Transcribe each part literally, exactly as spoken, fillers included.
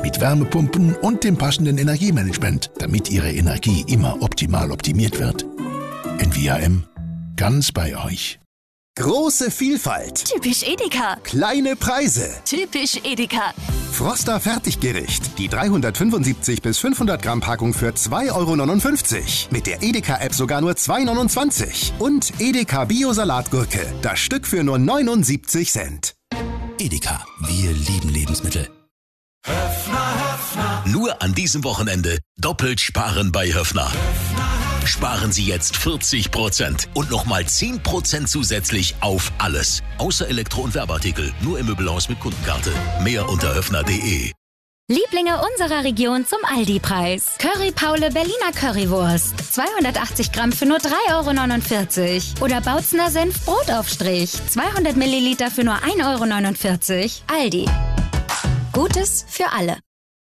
Mit Wärmepumpen und dem passenden Energiemanagement, damit Ihre Energie immer optimal optimiert wird. N V A M. Ganz bei euch. Große Vielfalt. Typisch Edeka. Kleine Preise. Typisch Edeka. Froster Fertiggericht. Die dreihundertfünfundsiebzig bis fünfhundert Gramm Packung für zwei Euro neunundfünfzig. Mit der Edeka-App sogar nur zwei Euro neunundzwanzig. Und Edeka Bio-Salatgurke. Das Stück für nur neunundsiebzig Cent. Edeka. Wir lieben Lebensmittel. Höfner, Höfner. Nur an diesem Wochenende doppelt sparen bei Höfner. Sparen Sie jetzt vierzig Prozent und nochmal zehn Prozent zusätzlich auf alles. Außer Elektro- und Werbeartikel. Nur im Möbelhaus mit Kundenkarte. Mehr unter höfner punkt de. Lieblinge unserer Region zum Aldi-Preis. Curry Paule Berliner Currywurst. zweihundertachtzig Gramm für nur drei Euro neunundvierzig. Oder Bautzner Senf Brotaufstrich. zweihundert Milliliter für nur ein Euro neunundvierzig. Aldi. Gutes für alle.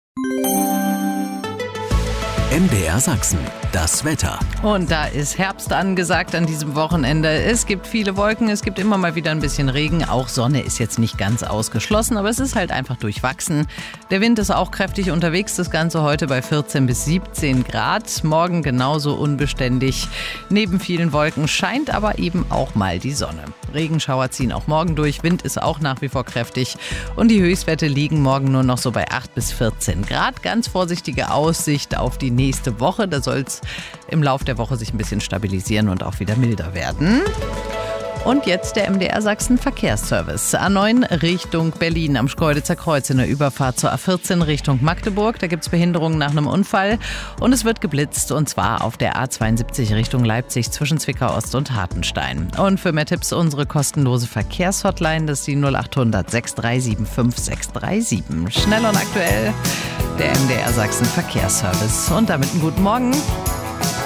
M D R Sachsen, das Wetter. Und da ist Herbst angesagt an diesem Wochenende. Es gibt viele Wolken, es gibt immer mal wieder ein bisschen Regen. Auch Sonne ist jetzt nicht ganz ausgeschlossen, aber es ist halt einfach durchwachsen. Der Wind ist auch kräftig unterwegs, das Ganze heute bei vierzehn bis siebzehn Grad. Morgen genauso unbeständig. Neben vielen Wolken scheint aber eben auch mal die Sonne. Regenschauer ziehen auch morgen durch, Wind ist auch nach wie vor kräftig. Und die Höchstwerte liegen morgen nur noch so bei acht bis vierzehn Grad. Ganz vorsichtige Aussicht auf die nächste Woche. Da soll es im Lauf der Woche sich ein bisschen stabilisieren und auch wieder milder werden. Und jetzt der M D R Sachsen Verkehrsservice. A neun Richtung Berlin am Schkeuditzer Kreuz in der Überfahrt zur A vierzehn Richtung Magdeburg. Da gibt es Behinderungen nach einem Unfall und es wird geblitzt und zwar auf der A zweiundsiebzig Richtung Leipzig zwischen Zwickau Ost und Hartenstein. Und für mehr Tipps unsere kostenlose Verkehrshotline, das ist die null acht hundert sechs drei sieben fünf sechs drei sieben. Schnell und aktuell der M D R Sachsen Verkehrsservice. Und damit einen guten Morgen.